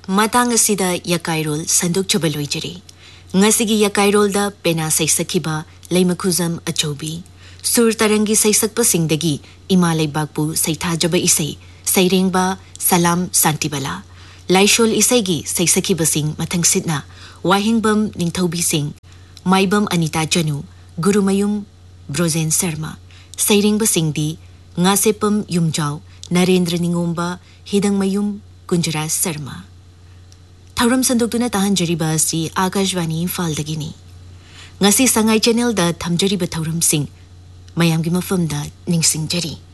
matang asida yakairol sanduk chabaloi ngasigi yakairolda pena saisakiba leimakhuzam achobi sur tarangi saisakpa singdagi imalai bakpu saithajaba isai sairengba salam santibala laishol isaigi saisakiba sing mathangsitna wahingbam ningthobi sing maibam anita janu gurumayum brozen sarma sairengba singdi ngasepam yumjau narendra ningomba hidangmayum kunjara sarma Thauram sandukduna tahanjariba asi Akashvani Imphaldagini. Ngasi Sangai Channel da thamjariba thauram sing mayamgi mafamda ningsingjari.